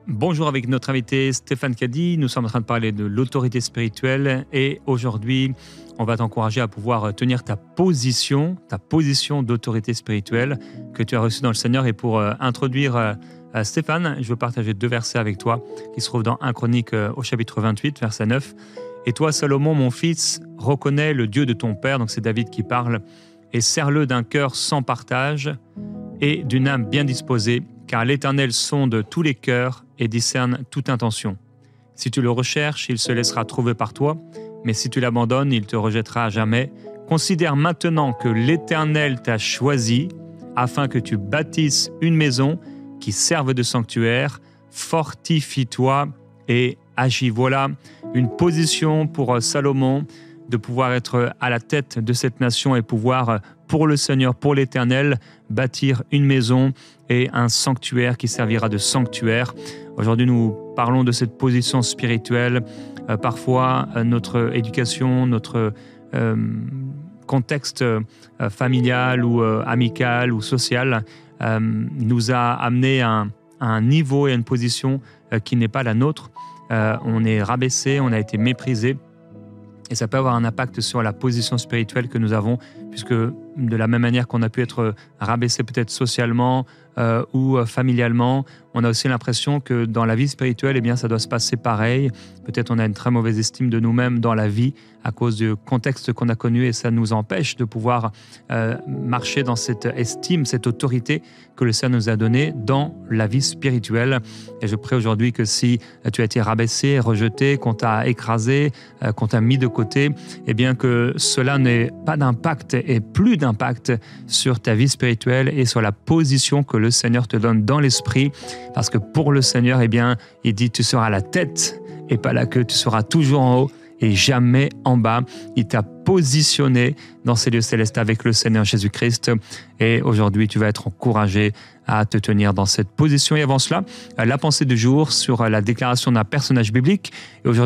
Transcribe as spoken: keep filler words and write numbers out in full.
Bonjour avec notre invité Stéphane Caddy. Nous sommes en train de parler de l'autorité spirituelle et aujourd'hui, on va t'encourager à pouvoir tenir ta position, ta position d'autorité spirituelle que tu as reçue dans le Seigneur. Et pour euh, introduire euh, Stéphane, je veux partager deux versets avec toi qui se trouvent dans un Chronique euh, au chapitre vingt-huit, verset neuf. « Et toi, Salomon, mon fils, reconnais le Dieu de ton père », donc c'est David qui parle, « et sers-le d'un cœur sans partage et d'une âme bien disposée, car l'Éternel sonde tous les cœurs et discerne toute intention. Si tu le recherches, il se laissera trouver par toi, mais si tu l'abandonnes, il te rejettera à jamais. Considère maintenant que l'Éternel t'a choisi afin que tu bâtisses une maison qui serve de sanctuaire. Fortifie-toi et agis. » Voilà une position pour Salomon de pouvoir être à la tête de cette nation et pouvoir, pour le Seigneur, pour l'Éternel, bâtir une maison et un sanctuaire qui servira de sanctuaire. Aujourd'hui, nous parlons de cette position spirituelle. Euh, parfois, euh, notre éducation, notre euh, contexte euh, familial ou euh, amical ou social euh, nous a amené à un, à un niveau et à une position euh, qui n'est pas la nôtre. Euh, on est rabaissé, on a été méprisé. Et ça peut avoir un impact sur la position spirituelle que nous avons, puisque de la même manière qu'on a pu être rabaissé peut-être socialement euh, ou familialement, on a aussi l'impression que dans la vie spirituelle, eh bien, ça doit se passer pareil. Peut-être on a une très mauvaise estime de nous-mêmes dans la vie à cause du contexte qu'on a connu et ça nous empêche de pouvoir euh, marcher dans cette estime, cette autorité que le Seigneur nous a donnée dans la vie spirituelle. Et je prie aujourd'hui que si tu as été rabaissé, rejeté, qu'on t'a écrasé, euh, qu'on t'a mis de côté, eh bien que cela n'ait pas d'impact et plus d'impact sur ta vie spirituelle et sur la position que le Seigneur te donne dans l'esprit. Parce que pour le Seigneur, eh bien, il dit tu seras la tête et pas la queue, tu seras toujours en haut et jamais en bas. Il t'a positionné dans ces lieux célestes avec le Seigneur Jésus-Christ. Et aujourd'hui, tu vas être encouragé à te tenir dans cette position. Et avant cela, la pensée du jour sur la déclaration d'un personnage biblique. Et aujourd'hui,